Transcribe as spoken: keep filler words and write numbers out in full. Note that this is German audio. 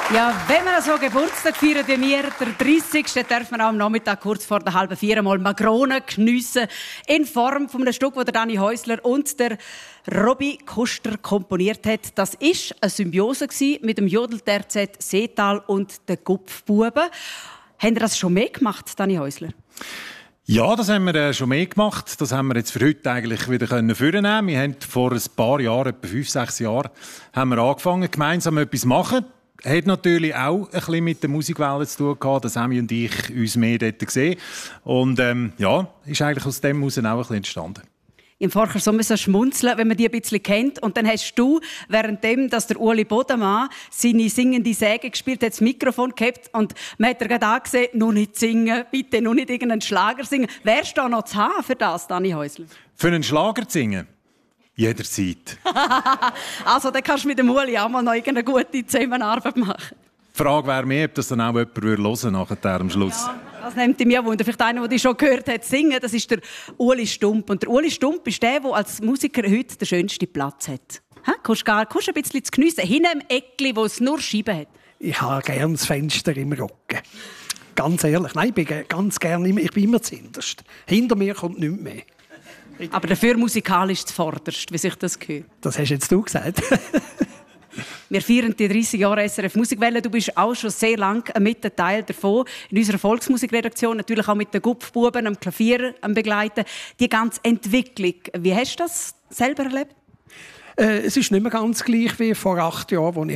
Ja, wenn man so Geburtstag feiert wie wir, der dreißigsten darf man auch am Nachmittag kurz vor der halben vier mal Magronen geniessen. In Form von einem Stück, das der Dani Häusler und der Robby Kuster komponiert hat. Das war eine Symbiose mit dem Jodelterzett Seetal und den Gupfbuben. Haben ihr das schon mehr gemacht, Dani Häusler? Ja, das haben wir äh, schon mehr gemacht. Das haben wir jetzt für heute eigentlich wieder vornehmen. Wir haben vor ein paar Jahren, etwa fünf, sechs Jahren, haben wir angefangen, gemeinsam etwas zu machen. Hat natürlich auch ein bisschen mit der Musikwelle zu tun gehabt, dass Emi und ich uns mehr dort gesehen. Und ähm, ja, ist eigentlich aus dem heraus auch ein bisschen entstanden. Im Vorher so müssen schmunzeln, wenn man die ein bisschen kennt. Und dann hast du, währenddem, dass der Ueli Bodemann seine singende Säge gespielt hat, das Mikrofon gehabt und man hat er gerade angesehen, nur nicht singen, bitte nur nicht irgendeinen Schlager singen. Wärst du da noch zu haben für das, Dani Häusler? Für einen Schlager zu singen? Jederzeit. Also, dann kannst du mit dem Ueli auch mal noch eine gute Zusammenarbeit machen. Die Frage wäre mehr, ob das dann auch jemand hören würde nachher am Schluss. Ja, das nimmt mich Wunder. Vielleicht einer, der dich schon gehört hat, singen, das ist der Ueli Stump. Und der Ueli Stump ist der, der als Musiker heute den schönsten Platz hat. Ha? Kannst du ein bisschen zu geniessen? Hinten im Eckli, wo es nur Scheiben hat. Ich habe gerne das Fenster im Rücken. Ganz ehrlich, nein, ich bin ganz gerne immer, ich bin immer zuhinterst. Hinter mir kommt nichts mehr. Aber dafür musikalisch zuvorderst, wie sich das gehört. Das hast jetzt du gesagt. Wir feiern die dreißig Jahre S R F Musikwelle. Du bist auch schon sehr lange mit ein Teil davon. In unserer Volksmusikredaktion, natürlich auch mit den Gupfbuben am Klavier am Begleiten. Die ganze Entwicklung, wie hast du das selber erlebt? Äh, es ist nicht mehr ganz gleich wie vor acht Jahren, als